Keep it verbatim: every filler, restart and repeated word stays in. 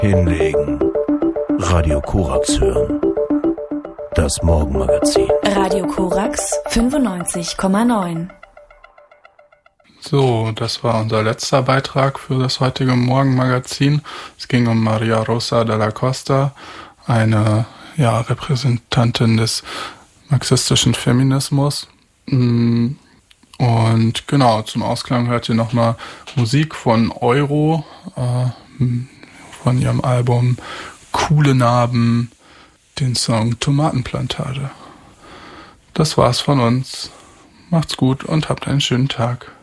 Hinlegen. Radio Korax hören. Das Morgenmagazin. Radio Korax fünfundneunzig Komma neun. So, das war unser letzter Beitrag für das heutige Morgenmagazin. Es ging um Maria Rosa de la Costa, eine ja, Repräsentantin des marxistischen Feminismus. Und genau, zum Ausklang hört ihr nochmal Musik von Euro, äh, von ihrem Album Coole Narben, den Song Tomatenplantage. Das war's von uns. Macht's gut und habt einen schönen Tag.